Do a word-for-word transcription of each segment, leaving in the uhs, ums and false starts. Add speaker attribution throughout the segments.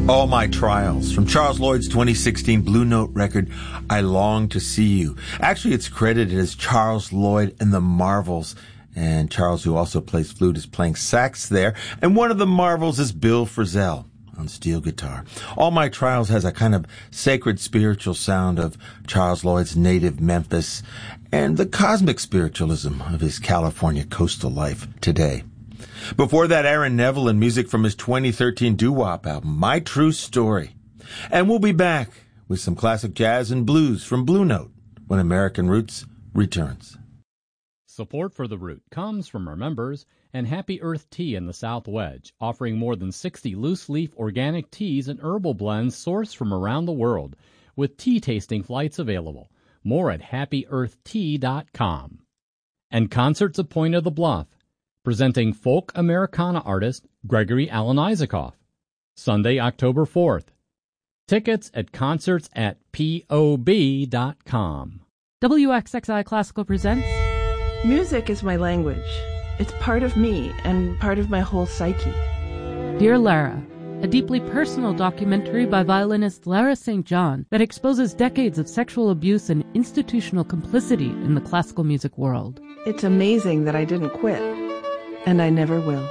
Speaker 1: All My Trials, from Charles Lloyd's twenty sixteen Blue Note record, I Long to See You. Actually, it's credited as Charles Lloyd and the Marvels. And Charles, who also plays flute, is playing sax there. And one of the Marvels is Bill Frisell on steel guitar. All My Trials has a kind of sacred spiritual sound of Charles Lloyd's native Memphis and the cosmic spiritualism of his California coastal life today. Before that, Aaron Neville and music from his twenty thirteen doo-wop album, My True Story. And we'll be back with some classic jazz and blues from Blue Note when American Roots returns.
Speaker 2: Support for The Root comes from our members and Happy Earth Tea in the South Wedge, offering more than sixty loose-leaf organic teas and herbal blends sourced from around the world, with tea-tasting flights available. More at happy earth tea dot com. And Concerts at Point of the Bluff, presenting folk Americana artist Gregory Alan Isaacoff, Sunday, October fourth. Tickets at concerts at P O B dot com.
Speaker 3: W X X I Classical presents
Speaker 4: Music is my language. It's part of me and part of my whole psyche.
Speaker 3: Dear Lara, a deeply personal documentary by violinist Lara Saint John that exposes decades of sexual abuse and institutional complicity in the classical music world.
Speaker 4: It's amazing that I didn't quit, and I never will.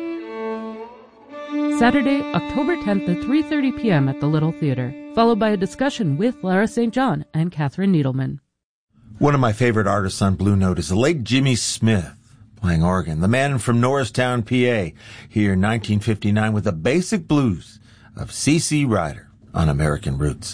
Speaker 3: Saturday, October tenth at three thirty p.m. at the Little Theater, followed by a discussion with Lara Saint John and Catherine Needleman.
Speaker 1: One of my favorite artists on Blue Note is the late Jimmy Smith, playing organ, the man from Norristown, P A, here in nineteen fifty-nine with the basic blues of C C Ryder on American Roots.